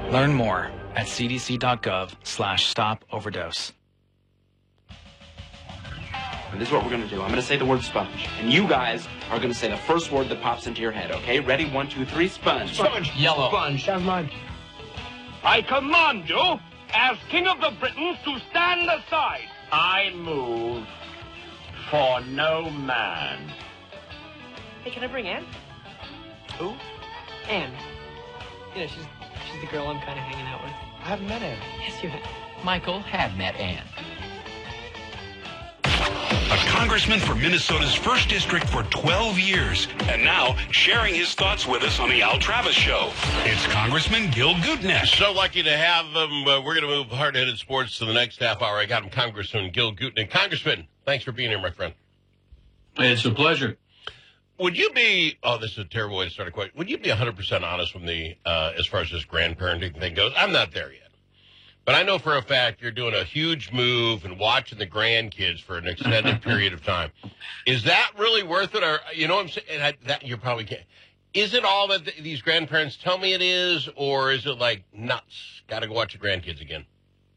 Learn more at cdc.gov/stop-overdose. And this is what we're going to do. I'm going to say the word sponge. And you guys are going to say the first word that pops into your head, okay? Ready? 1, 2, 3, sponge. Sponge. Yellow. Sponge. Sponge. I command you, as King of the Britons, to stand aside. I move for no man. Hey, can I bring Anne? Who? Anne. You know, she's the girl I'm kind of hanging out with. I haven't met Anne. Yes, you have. Michael had met Anne. A congressman for Minnesota's 1st District for 12 years. And now, sharing his thoughts with us on the Al Travis Show. It's Congressman Gil Gutnick. So lucky to have him. We're going to move hard-headed sports to the next half hour. I got him, Congressman Gil Gutnick. Congressman, thanks for being here, my friend. It's a pleasure. Would you be, this is a terrible way to start a question. Would you be 100% honest with me as far as this grandparenting thing goes? I'm not there yet. But I know for a fact you're doing a huge move and watching the grandkids for an extended period of time. Is that really worth it? Or, you know what I'm saying? And that you probably can't. Is it all that these grandparents tell me it is? Or is it like nuts? Got to go watch the grandkids again?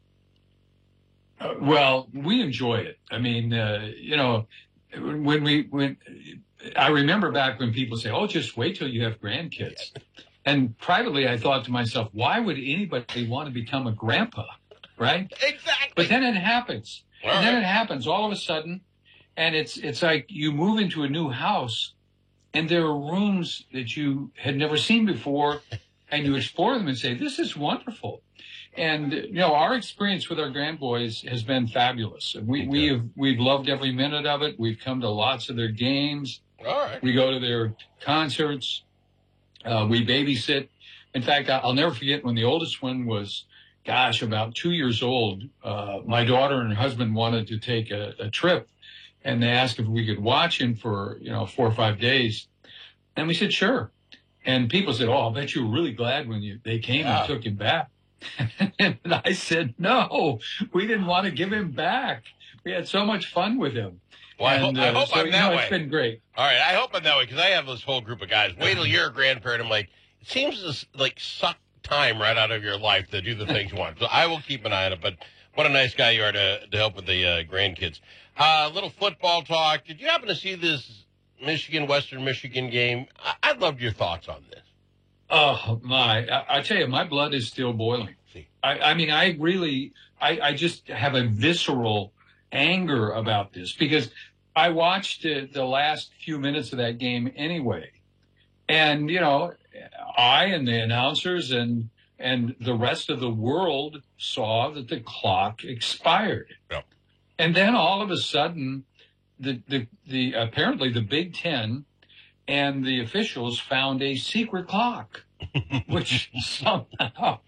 Well, we enjoy it. I mean, you know, when I remember back when people say, oh, just wait till you have grandkids. Yeah. And privately, I thought to myself, why would anybody want to become a grandpa, right? Exactly. But then it happens. And then it happens all of a sudden. And it's like you move into a new house, and there are rooms that you had never seen before, and you explore them and say, this is wonderful. And, you know, our experience with our grandboys has been fabulous. We've loved every minute of it. We've come to lots of their games. All right. We go to their concerts. We babysit. In fact, I'll never forget when the oldest one was, about 2 years old. My daughter and her husband wanted to take a trip, and they asked if we could watch him for, 4 or 5 days. And we said, sure. And people said, oh, I bet you were really glad when they came and took him back. And I said, no, we didn't want to give him back. We had so much fun with him. Well, I hope I'm that way. It's been great. All right, I hope I'm that way, because I have this whole group of guys. Wait till you're a grandparent. I'm like, it seems to like suck time right out of your life to do the things you want. So I will keep an eye on it. But what a nice guy you are to help with the grandkids. Little football talk. Did you happen to see this Western Michigan game? I'd love your thoughts on this. Oh, I tell you, my blood is still boiling. I mean, I just have a visceral anger about this, because I watched the last few minutes of that game anyway. And, I and the announcers and the rest of the world saw that the clock expired. Yep. And then all of a sudden, apparently the Big Ten and the officials found a secret clock, which somehow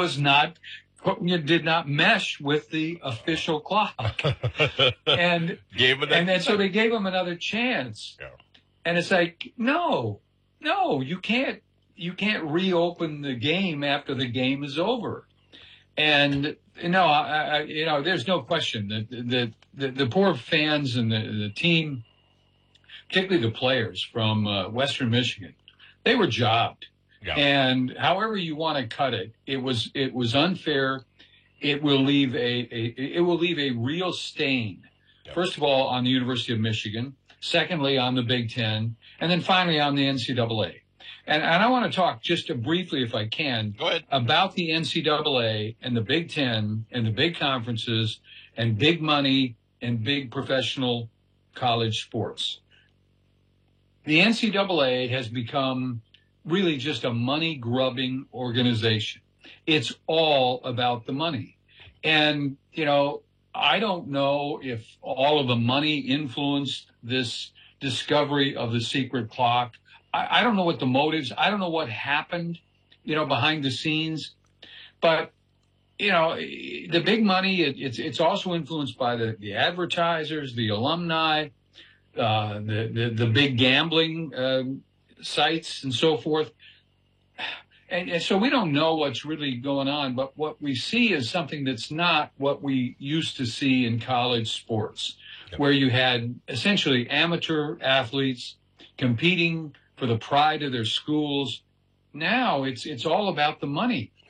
did not mesh with the official clock. And then so they gave him another chance. Yeah. And it's like, no, you can't reopen the game after the game is over. And there's no question that the poor fans and the team, particularly the players from Western Michigan, they were jobbed. Yeah. And however you want to cut it, it was unfair. It will leave a real stain. Yeah. First of all, on the University of Michigan. Secondly, on the Big Ten, and then finally on the NCAA. And I want to talk just briefly, if I can, go ahead, about the NCAA and the Big Ten and the big conferences and big money and big professional college sports. The NCAA has become really just a money-grubbing organization. It's all about the money. And, I don't know if all of the money influenced this discovery of the secret clock. I don't know what the motives, I don't know what happened, behind the scenes. But, the big money, it's also influenced by the advertisers, the alumni, the big gambling sites and so forth. And so we don't know what's really going on, but what we see is something that's not what we used to see in college sports, where you had essentially amateur athletes competing for the pride of their schools. Now it's all about the money.